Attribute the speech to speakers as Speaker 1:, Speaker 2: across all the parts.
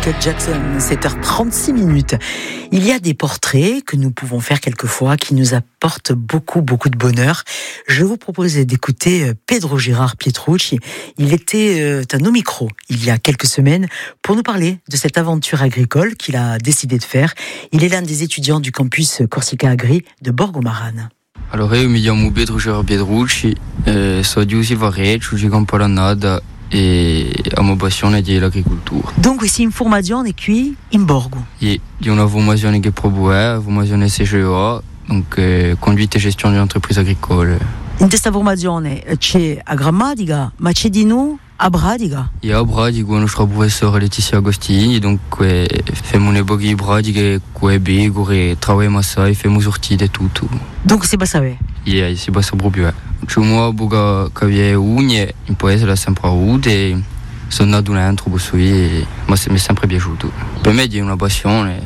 Speaker 1: Michael Jackson, 7h36. Il y a des portraits que nous pouvons faire quelquefois qui nous apportent beaucoup de bonheur. Je vous propose d'écouter Pedro Girard Pietrucci. Il était à nos micros il y a quelques semaines pour nous parler de cette aventure agricole qu'il a décidé de faire. Il est l'un des étudiants du campus Corsica Agri de Borgo Marano.
Speaker 2: Allora io mi chiamo Pedro Girard Pietrucci, so di Usivareccio, ci campo la nada e amo passione dell'agricoltura.
Speaker 1: Dunque si informazione qui in Borgo.
Speaker 2: Di una formazione che proprio formazione CGA, donc conduite e gestione di un'entreprise agricole.
Speaker 1: In questa formazione c'è a Grammadica, ma c'è di noi a Bradica.
Speaker 2: E a Bradica nostra professore Letizia Agostini, dunque facciamo un po' di Bradica con le pecore, lavoriamo assai, facciamo sortite e tutto.
Speaker 1: Donc si basta.
Speaker 2: Si basta proprio. C'è un uomo che aveva ugne, in paese l'ha sempre avuto e sono nato dentro, ma mi è sempre piaciuto. Per me è una passione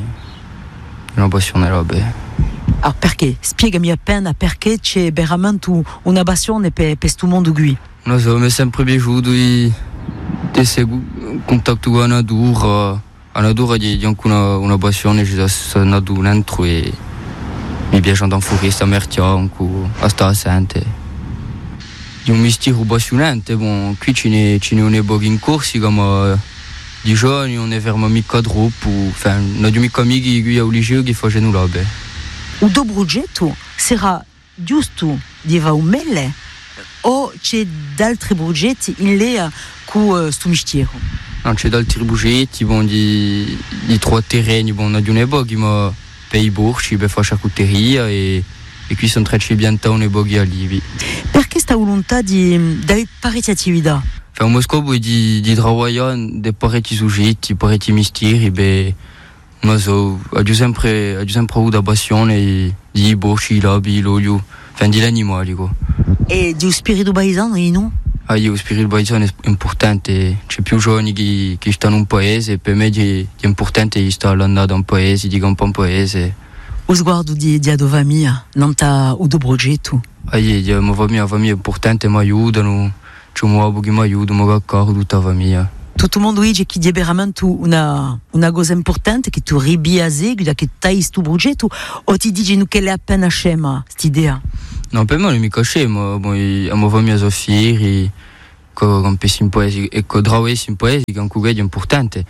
Speaker 2: roba.
Speaker 1: Alors perché? Spiegami appena perché c'è veramente una passione per questo mondo qui.
Speaker 2: Non so, mi è sempre piaciuto di essere in contatto con la natura. La natura è anche una passione, ci sono nato dentro e mi piace andare in foresta, a merciare, a stare assente. È un mestiere appassionante, bon, qui ce n'è un po' in Corsica, ma di giorni non è fermo mica troppo, non abbiamo mica amici qui al liceo che fanno robe.
Speaker 1: Il tuo progetto sarà giusto di avere un mele o c'è altri progetti in lea con questo mestiere?
Speaker 2: Non c'è altri progetti, bon, di tre terreni, bon, non abbiamo pochi, ma per i borci, per fare charcuteria e qui sono tre cibiantoni e pochi alivi.
Speaker 1: Perché questa volontà di avere parecchie attività?
Speaker 2: Uno scopo è di lavorare di parecchi soggetti, parecchi mestieri, non so, ho sempre avuto la passione di borci, labi, l'olio, di animali.
Speaker 1: E di spirito paesano in noi?
Speaker 2: Lo spirito paesano è importante, c'è più giovani che stanno in un paese, per me è importante stare andando in un paese, di campo in paese.
Speaker 1: O sguardo di tua famiglia, non t'ha un progetto?
Speaker 2: La mia famiglia è importante, mi aiutano, c'è un uomo che mi aiuta, mi raccordo tutta la famiglia.
Speaker 1: Tutto il mondo dice che è veramente una cosa importante, che tu ribi a seguito, che tu hai questo progetto, o ti dici che è appena scema, questa idea?
Speaker 2: No, per me non è mica scema, la mia famiglia sono fieri, che pensi in paese, e che lavorare in paese, che anche è importante.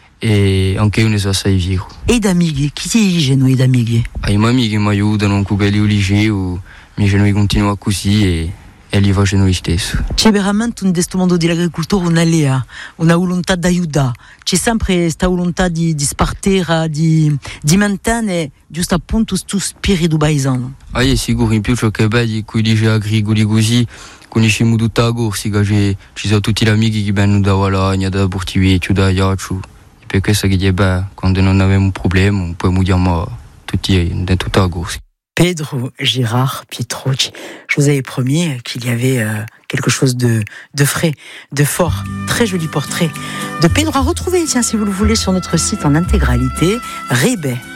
Speaker 2: E anche io ne so assai fiero.
Speaker 1: E da amici? Chi ti dicono i amici?
Speaker 2: I miei amici mi aiutano anche lì al liceo, mi dicono di continuare così e li faccio lo stesso.
Speaker 1: C'è veramente in questo mondo dell'agricoltura una volontà di aiutare. C'è sempre questa volontà di spartire, di mantenere giusto appunto questo spirito paesano.
Speaker 2: È sicuro, in più ciò che è bello, con i licei agricoli così, conosciamo tutta la Corsica, ci sono tutti gli amici che vengono da Valagna, da Portivecchio, da Iaccio. Per questo che quando non avevamo un problema, possiamo dire tutti in tutta la Corsica.
Speaker 1: Pedro Girard Pietrucci, je vous avais promis qu'il y avait quelque chose de frais, de fort, très joli portrait de Pedro à retrouver, tiens, si vous le voulez, sur notre site en intégralité, Rebet.